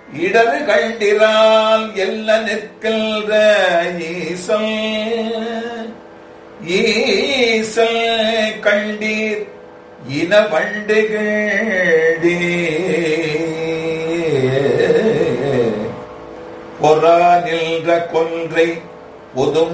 இடறு கண்டிரால் எல்ல நிற்கின்ற ஈசல் ஈசல் கண்டீர் இன வண்டுகளே பொறா நின்ற கொன்றை பொதும்